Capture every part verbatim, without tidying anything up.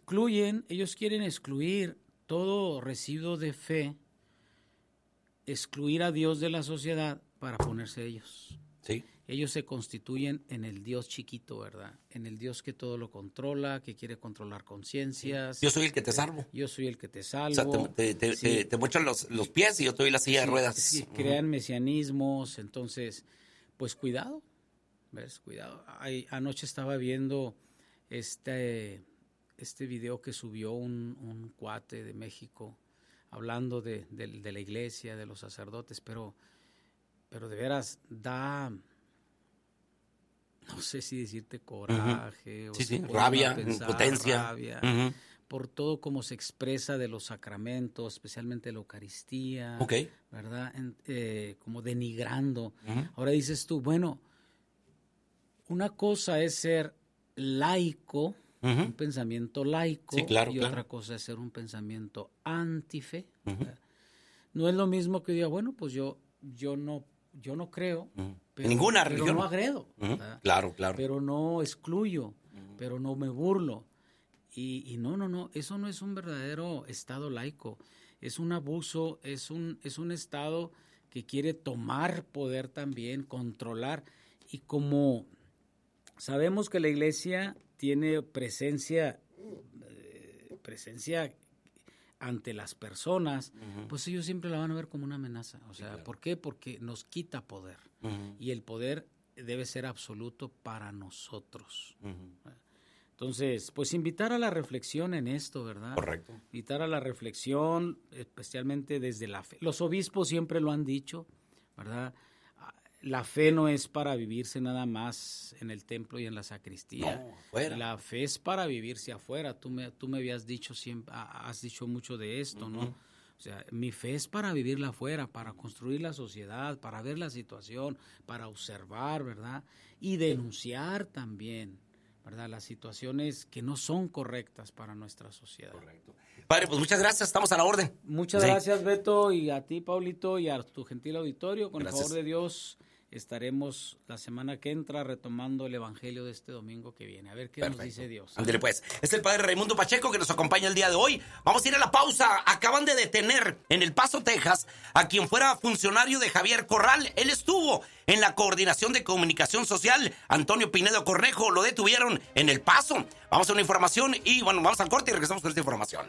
excluyen, ellos quieren excluir todo residuo de fe, excluir a Dios de la sociedad para ponerse ellos. Sí. Ellos se constituyen en el Dios chiquito, ¿verdad? En el Dios que todo lo controla, que quiere controlar conciencias. Yo soy el que te salvo. Yo soy el que te salvo. O sea, te, te, sí. te, te muestran los, los pies y yo te doy la silla sí, de ruedas. Sí, crean mesianismos, entonces, pues cuidado, ¿ves? Cuidado. Ay, anoche estaba viendo este, este video que subió un, un cuate de México hablando de, de, de la iglesia, de los sacerdotes, pero, pero de veras da... no sé si decirte coraje, uh-huh. o sí, sí. rabia, pensar, impotencia, rabia, uh-huh. por todo cómo se expresa de los sacramentos, especialmente la Eucaristía, okay. ¿verdad? En, eh, como denigrando. Uh-huh. Ahora dices tú, bueno, una cosa es ser laico, uh-huh. un pensamiento laico, sí, claro, y claro. otra cosa es ser un pensamiento antife. Uh-huh. No es lo mismo que diga, bueno, pues yo, yo no, yo no creo. Uh-huh. Pero, ninguna religión. Pero no agredo. Uh-huh. Claro, claro. Pero no excluyo, uh-huh. pero no me burlo. Y, y no, no, no, eso no es un verdadero estado laico. Es un abuso, es un, es un estado que quiere tomar poder también, controlar. Y como sabemos que la iglesia tiene presencia, eh, presencia ante las personas, uh-huh. pues ellos siempre la van a ver como una amenaza. O sea, sí, claro. ¿por qué? Porque nos quita poder. Uh-huh. Y el poder debe ser absoluto para nosotros. Uh-huh. Entonces, pues invitar a la reflexión en esto, ¿verdad? Correcto. Invitar a la reflexión, especialmente desde la fe. Los obispos siempre lo han dicho, ¿verdad? La fe no es para vivirse nada más en el templo y en la sacristía. No, afuera. La fe es para vivirse afuera. Tú me, tú me habías dicho siempre, has dicho mucho de esto, uh-huh. ¿no? O sea, mi fe es para vivirla afuera, para construir la sociedad, para ver la situación, para observar, ¿verdad? Y denunciar también, ¿verdad? Las situaciones que no son correctas para nuestra sociedad. Correcto. Padre, pues muchas gracias, estamos a la orden. Muchas sí. gracias, Beto, y a ti, Paulito, y a tu gentil auditorio. Con gracias. el favor de Dios, estaremos la semana que entra retomando el evangelio de este domingo que viene. A ver qué Perfecto. Nos dice Dios. Ándale pues. Es el padre Raimundo Pacheco que nos acompaña el día de hoy. Vamos a ir a la pausa. Acaban de detener en El Paso, Texas, a quien fuera funcionario de Javier Corral. Él estuvo en la Coordinación de Comunicación Social, Antonio Pinedo Cornejo. Lo detuvieron en El Paso. Vamos a una información y bueno, vamos al corte y regresamos con esta información.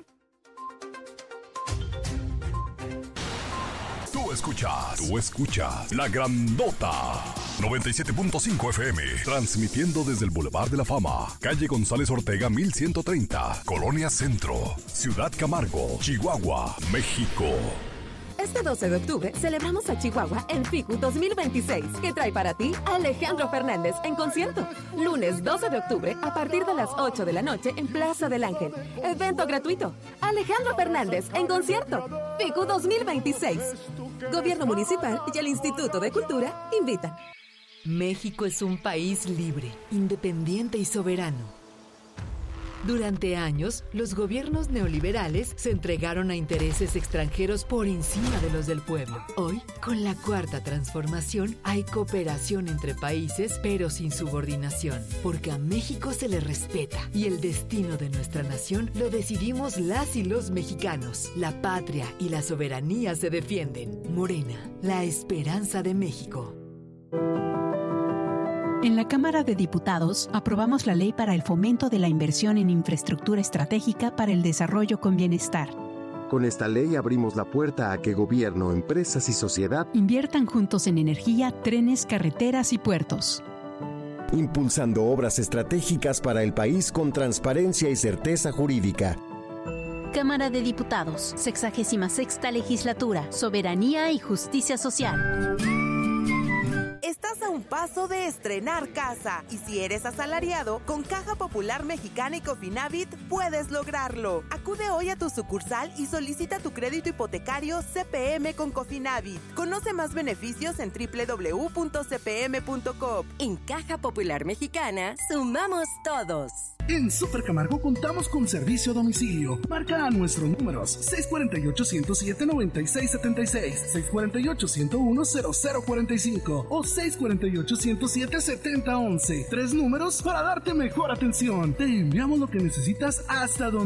Tú escuchas, tú escuchas La Grandota noventa y siete punto cinco F M, transmitiendo desde el Boulevard de la Fama, calle González Ortega mil ciento treinta, Colonia Centro, Ciudad Camargo, Chihuahua, México. Este doce de octubre celebramos a Chihuahua en F I C U dos mil veintiséis, que trae para ti a Alejandro Fernández en concierto. Lunes doce de octubre a partir de las ocho de la noche en Plaza del Ángel. Evento gratuito. Alejandro Fernández en concierto. F I C U dos mil veintiséis. Gobierno Municipal y el Instituto de Cultura invitan. México es un país libre, independiente y soberano. Durante años, los gobiernos neoliberales se entregaron a intereses extranjeros por encima de los del pueblo. Hoy, con la Cuarta Transformación, hay cooperación entre países, pero sin subordinación, porque a México se le respeta y el destino de nuestra nación lo decidimos las y los mexicanos. La patria y la soberanía se defienden. Morena, la esperanza de México. En la Cámara de Diputados aprobamos la Ley para el Fomento de la Inversión en Infraestructura Estratégica para el Desarrollo con Bienestar. Con esta ley abrimos la puerta a que gobierno, empresas y sociedad inviertan juntos en energía, trenes, carreteras y puertos, impulsando obras estratégicas para el país con transparencia y certeza jurídica. Cámara de Diputados, sexagésima sexta Legislatura, Soberanía y Justicia Social. Estás a un paso de estrenar casa y si eres asalariado, con Caja Popular Mexicana y Cofinavit puedes lograrlo. Acude hoy a tu sucursal y solicita tu crédito hipotecario C P M con Cofinavit. Conoce más beneficios en doble u doble u doble u punto c p m punto com. En Caja Popular Mexicana, sumamos todos. En Super Camargo contamos con servicio a domicilio. Marca a nuestros números seis cuatro ocho, uno cero siete, nueve seis siete seis, seis cuatro ocho, uno cero uno, cero cero cuatro cinco o seis cuatro ocho, uno cero siete, siete cero uno uno. Tres números para darte mejor atención. Te enviamos lo que necesitas hasta donde